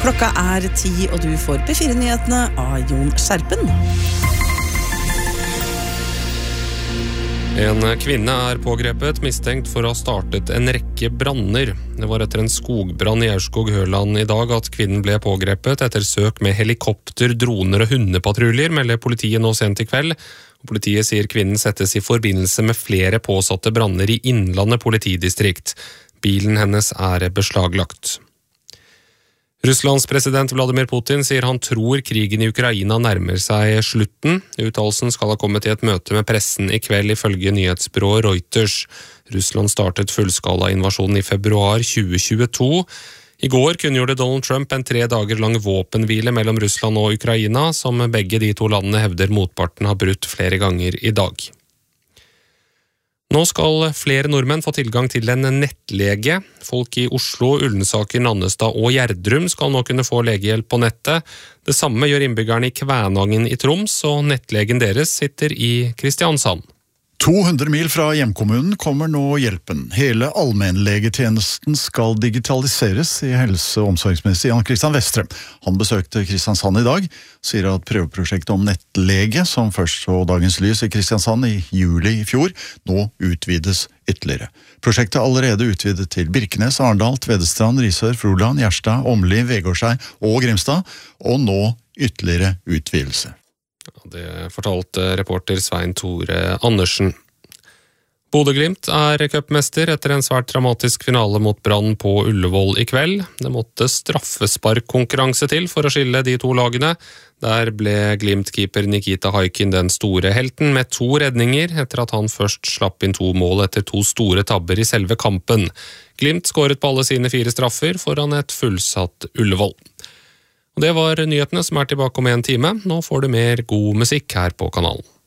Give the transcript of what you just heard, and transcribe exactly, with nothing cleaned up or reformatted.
Klokka er ti, og du får P fire-nyhetene av Jon Skjerpen. En kvinne er pågrepet, mistenkt for å ha startet en rekke branner. Det var etter en skogbrann i Aurskog-Høland i dag at kvinnen ble pågrepet etter søk med helikopter, droner og hundepatruljer, melder politiet nå sent i kveld. Politiet sier kvinnen settes i forbindelse med flere påsatte branner i Innlandet politidistrikt. Bilen hennes er beslaglagt. Russlands president Vladimir Putin sier han tror krigen i Ukraina nærmer seg slutten. Uttalelsen skal ha kommet i et møte med pressen i kveld ifølge nyhetsbyrået Reuters. Russland startet fullskala invasjonen i februar tjue tjueto. I går kunngjorde Donald Trump en tre dager lang våpenhvile mellom Russland og Ukraina, som begge de to landene hevder motparten har brutt flere ganger i dag. Nå skal flere nordmenn få tilgang til en nettlege. Folk i Oslo, Ullensaker, Nannestad og Gjerdrum skal nå kunne få legehjelp på nettet. Det samme gjør innbyggerne i Kvænangen i Troms, og nettlegen deres sitter i Kristiansand. to hundre mil fra hjemkommunen kommer nå hjelpen. Hele allmennlegetjenesten skal digitaliseres, i helse- og omsorgsminister Jan Christian Vestre. Han besøkte Kristiansand i dag, sier at prøveprosjektet om nettlege, som først så dagens lys i Kristiansand i juli i fjor, nå utvides ytterligere. Prosjektet er allerede utvidet til Birkenes, Arendal, Tvedestrand, Risør, Froland, Gjerstad, Åmli, Vegårshei og Grimstad, og nå ytterligere utvidelse. Det fortalte reporter Svein Tore Andersen. Bodø-Glimt er cupmester etter en svært dramatisk finale mot Brann på Ullevål i kveld. Det måtte straffesparkkonkurranse til for å skille de to lagene. Der ble Glimt-keeper Nikita Haikin den store helten med to redninger, etter at han først slapp inn to mål etter to store tabber i selve kampen. Glimt skåret på alle sine fire straffer foran et fullsatt Ullevål. Og det var nyhetene, som er tilbake om en time. Nå får du mer god musikk her på kanalen.